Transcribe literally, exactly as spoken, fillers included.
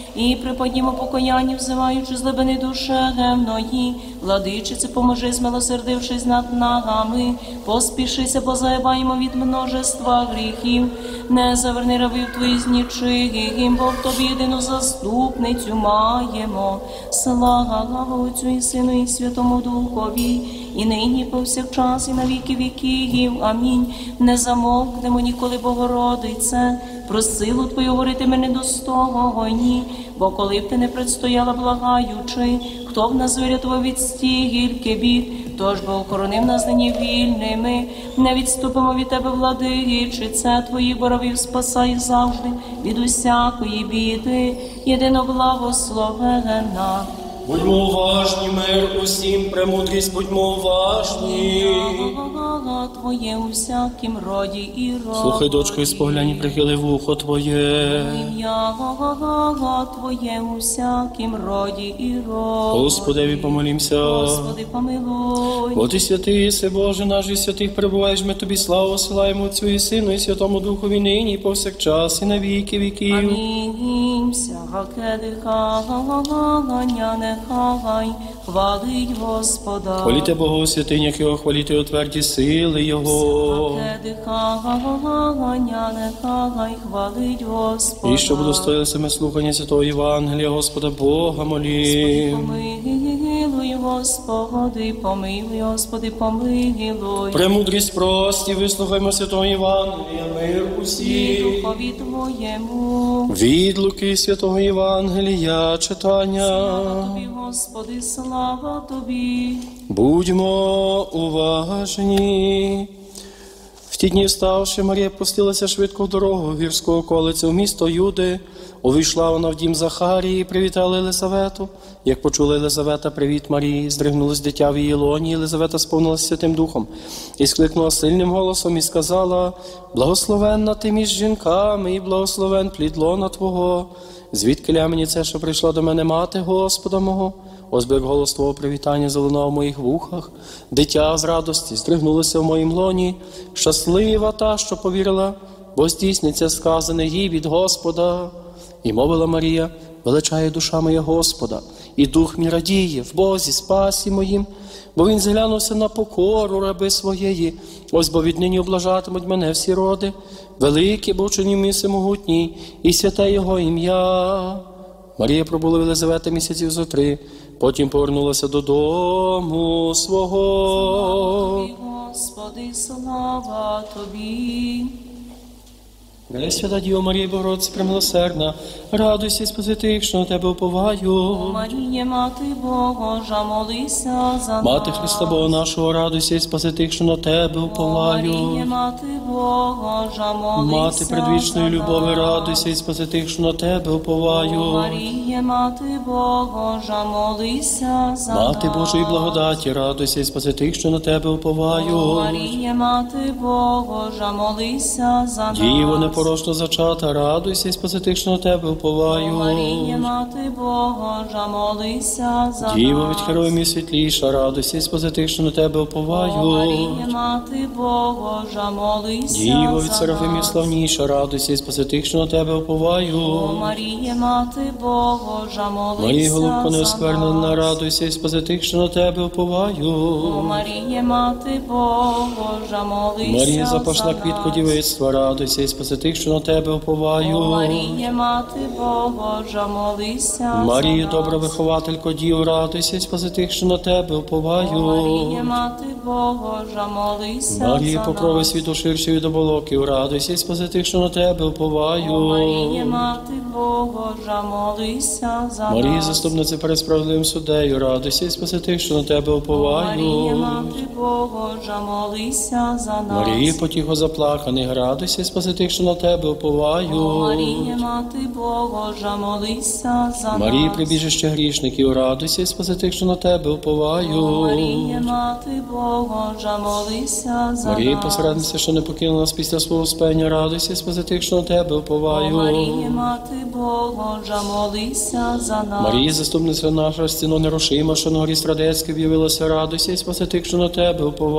і приподнімо покаяння, взиваючи з глибини душевної. Владичице, поможи, змилосердившись над нами, поспішися, бо загибаємо від множества гріхів. Не заверни рабів твоїх з нічим, бо в тобі єдину заступницю маємо. Слава Отцю і Сину і Святому Духові, і нині повсякчас, і на віки віків. Амінь. Не замовкнемо ніколи, Богородице, про силу Твою говорити мене недостойні, бо коли б ти не предстояла, благаючи, хто б нас вирятував від стільки бід, тож бо охоронив нас нині вільними, не відступимо від тебе, владичице, твої боровів спасай завжди від усякої біди, єдино благословена. Будьмо уважні, мир усім, премудрість, будьмо уважні. Твоє у всякім роді і роді. Слухай, дочко, і споглянь, прихили вухо Твоє. Ім'я Твоє у всякім роді і роді. Господеві помолімся. Господи, помилуй. Бо Ти святий єси, Боже наш, і святих перебуваєш, ми Тобі славу осилаємо Отцю і Сину, і Святому Духові нині, і повсякчас, і на віки віків. Амінь. Всяке дихання нехай хвалить Господа. Хваліте Бога у святинях Його, хваліте у тверді сили Його. Всяке дихання нехай хвалить Господа. І щоб удостоїлися ми слухання Святого Євангелія, Господа Бога молім. Помилуй, Господи, помилуй, Господи, помилуй. Премудрість прості, вислухаймо Святого Євангелія, мир І усім. Духові Твоєму. Від Луки Святого Євангелія читання. Слава Тобі, Господи, слава Тобі. Будьмо уважні. В ті дні, вставши, Марія пустилася швидко в дорогу гірську околицю в місто Юди. Увійшла вона в дім Захарії, привітала Єлизавету. Як почула Єлизавета привіт Марії, здригнулось дитя в її лоні. Єлизавета сповнилася Святим Духом і скликнула сильним голосом і сказала: «Благословенна ти між жінками, і благословен плід лона Твого. Звідкиля мені це, що прийшла до мене мати Господа мого? Ось би як голос Твого привітання залунав в моїх вухах. Дитя з радості здригнулося в моїм лоні. Щаслива та, що повірила, бо здійсниться сказане їй від Господа». І мовила Марія: «Величає душа моя Господа, і дух мій радіє в Бозі спасі моїм, бо Він зглянувся на покору раби своєї. Ось бо віднині облажатимуть мене всі роди. Великий бо вчинив мій всемогутній, і святе Його ім'я». Марія пробула в Єлизавети місяців зо три, потім повернулася додому свого. Слава Тобі, Господи, слава Тобі. Велич свята Діво Марія, Богородице премилосердна, радуйся, Спаситель, що на тебе уповаю. О Маріє, Мати Божа, молися за нас. Мати Христа Бога нашого, радуйся, Спаситель, що на тебе О уповаю. Маріє, Мати Божа, молися Мати предвічної за любові, нас. радуйся, Спаситель, що на тебе уповаю. О Маріє, Мати Божа, молися за нас. Мати Божої благодаті, радуйся, Спаситель, що на тебе уповаю. О Маріє, Мати Божа, молися за нас. Діво непорочно зачата, радуйся, Спаситель, що на тебе О уповаю. Маріє, Мати Божа, молися за нас. Діво від херовимів світліша, радуйся, Спаситель, що на тебе уповаю. О Маріє, Мати Божа, молися Діво від за серафимів нас. славніша, радуйся, Спаситель, що на тебе уповаю. О Маріє, Мати Божа, молися Марія, голубко за неосквернена, нас. радуйся, Спаситель, що на тебе уповаю. О Маріє, Мати Божа, молися Марія, за запашна нас. квітко дівицтва, радуйся, Спаситель, що на тебе уповаю. О Маріє, Мати Божа, молися Марія, за добра нас. вихователько дів, радуйся, Спаситель, що на тебе уповаю. О Маріє, Мати Божа, молися Марія, за покрови нас. світу ширші від оболоків, радуйся, Спаситель, що на тебе уповаю. О Маріє, Мати Божа, молися за Марія, нас. заступниця перед справедливим суддею, радуйся, Спаситель, що на тебе О уповаю. Маріє, Мати Божа, молися за нас. Марія, потіхо заплаканих, радуйся, Спаситель, що на тебе уповаю. О Маріє, Мати Божа, молися за нас. Марія, прибіжище грішників, радуйся, Спаситель, що на тебе уповаю. О Маріє, Мати Божа, молися за Марія, нас. посередниця, що не покинула нас після свого спення, радуйся, Спаситель, що на тебе О уповаю. Маріє, Мати Божа, молися за нас. Марія, заступниця наша, стіно нерушима, що на горі Страдецькій в'явилася, радуйся, Спаситель, що на тебе уповаю.